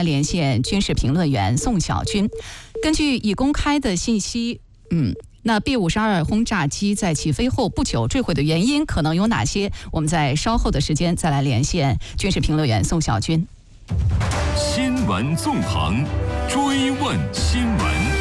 来连线军事评论员宋晓军。根据已公开的信息，那 B-52轰炸机在起飞后不久坠毁的原因可能有哪些？我们在稍后的时间再来连线军事评论员宋晓军。 新闻纵横，追问新闻。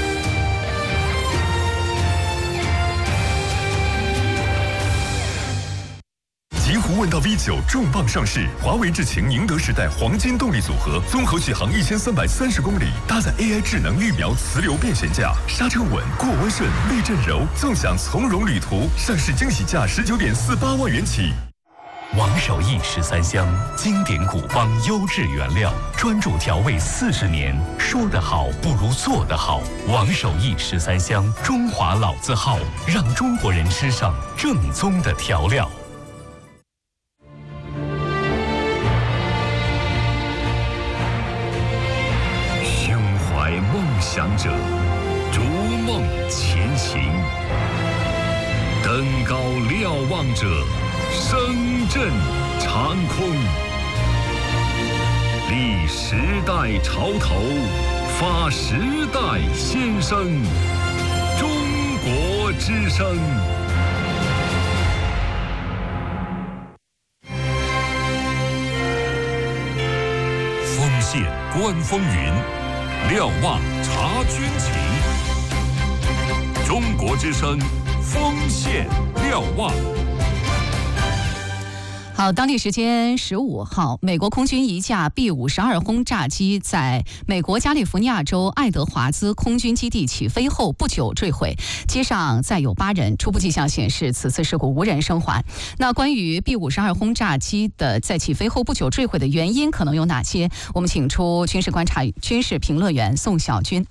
极狐问道 V9 重磅上市，华为智擎宁德时代黄金动力组合，综合续航1330公里，搭载 AI 智能预瞄磁流变悬架，刹车稳，过弯顺，避震柔，纵享从容旅途。上市惊喜价19.48万元起。 王守义13香，经典古方，优质原料，专注调味40年。说得好不如做得好。王守义13香，中华老字号，让中国人吃上正宗的调料。 梦想者逐梦前行，登高瞭望者声震长空，立时代潮头，发时代先声，中国之声。 锋线观风云，瞭望察军情，中国之声，锋线瞭望。 好，当地时间15号，美国空军一架 B-52轰炸机在美国加利福尼亚州爱德华兹空军基地起飞后不久坠毁，机上载有8人，初步迹象显示此次事故无人生还。那关于 B-52轰炸机的在起飞后不久坠毁的原因可能有哪些？我们请出军事观察军事评论员宋晓军。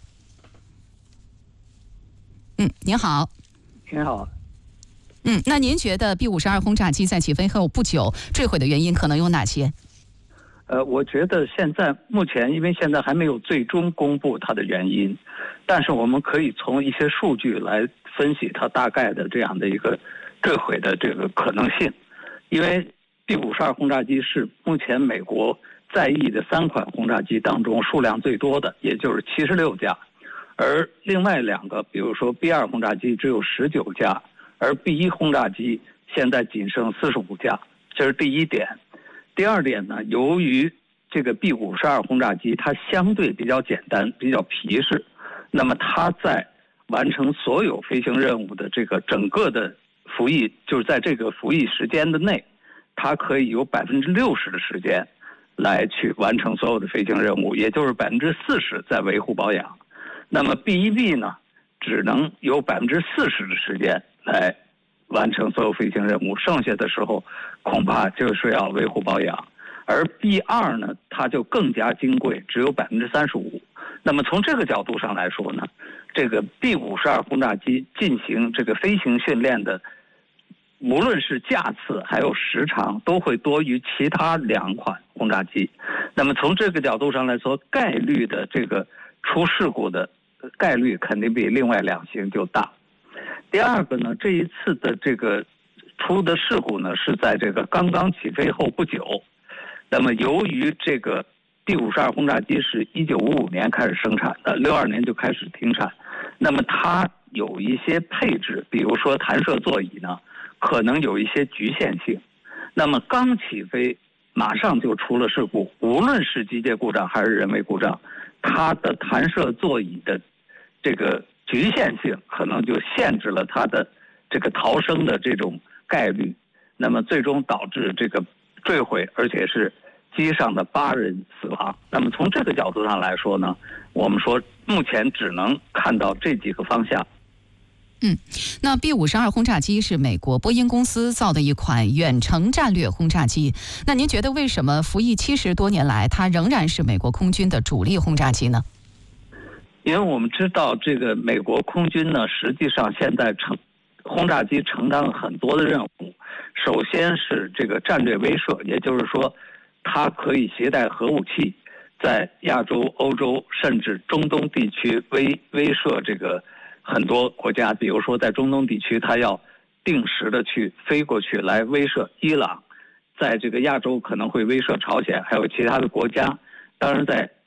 您好。 您好。 那您觉得 B-52轰炸机在起飞后不久坠毁的原因可能有哪些？ 我觉得目前因为现在还没有最终公布它的原因，但是我们可以从一些数据来分析它大概的这样的一个坠毁的这个可能性。因为 B-52轰炸机是目前美国在役的3款轰炸机当中数量最多的，也就是76架，而另外2个，比如说 B-2轰炸机只有19架。而 B-1轰炸机现在仅剩45架，这是第一点。第二点呢，由于这个 B-52轰炸机它相对比较简单，比较皮实，那么它在完成所有飞行任务的这个整个的服役，就是在这个服役时间的内，它可以有60%的时间来去完成所有的飞行任务，也就是40%在维护保养。那么 B-1B 呢，只能有40%的时间来完成所有飞行任务，剩下的时候恐怕就是要维护保养。而 B-2呢，它就更加金贵，只有35%。那么从这个角度上来说呢，这个 B-52轰炸机进行这个飞行训练的，无论是架次还有时长，都会多于其他2款轰炸机。那么从这个角度上来说，概率的这个出事故的概率肯定比另外2型就大。第二个呢，这一次的这个出的事故呢，是在这个刚刚起飞后不久。那么由于这个 B-52轰炸机是1955年开始生产的，62年就开始停产。那么它有一些配置，比如说弹射座椅呢，可能有一些局限性。那么刚起飞马上就出了事故，无论是机械故障还是人为故障，它的弹射座椅的这个局限性可能就限制了它的这个逃生的这种概率，那么最终导致这个坠毁，而且是机上的8人死亡。那么从这个角度上来说呢，我们说目前只能看到这几个方向。 那 B-52轰炸机是美国波音公司造的一款远程战略轰炸机。那您觉得为什么服役70多年来，它仍然是美国空军的主力轰炸机呢？ 因为我们知道这个美国空军呢，实际上现在轰炸机承担了很多的任务。首先是这个战略威慑，也就是说它可以携带核武器，在亚洲、欧洲甚至中东地区威慑这个很多国家。比如说在中东地区，它要定时的去飞过去来威慑伊朗，在这个亚洲可能会威慑朝鲜，还有其他的国家。当然在